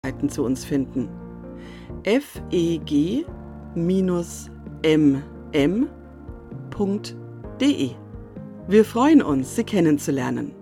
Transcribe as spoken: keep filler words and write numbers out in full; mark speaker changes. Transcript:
Speaker 1: zu uns finden. f e g m m punkt d e. Wir freuen uns, Sie kennenzulernen.